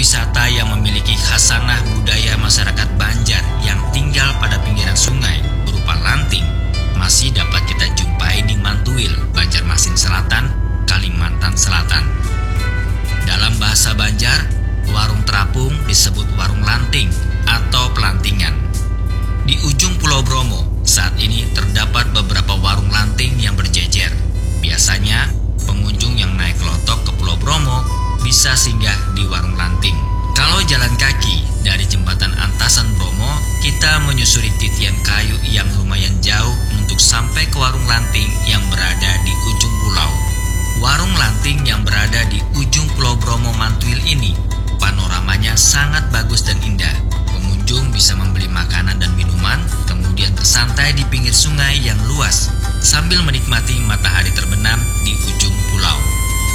wisata yang memiliki khasanah budaya masyarakat Banjar yang tinggal pada pinggiran sungai berupa lanting masih dapat kita jumpai di Mantuil, Banjarmasin Selatan, Kalimantan Selatan. Dalam bahasa Banjar, warung terapung disebut warung lanting atau pelantingan. Di ujung Pulau Bromo, saat ini terdapat beberapa warung lanting yang berjejer. Biasanya, pengunjung yang naik lotok ke Pulau Bromo bisa singgah di warung lanting. Kalau jalan kaki dari jembatan Antasan Bromo, kita menyusuri titian kayu yang lumayan jauh untuk sampai ke warung lanting yang berada di ujung pulau. Warung lanting yang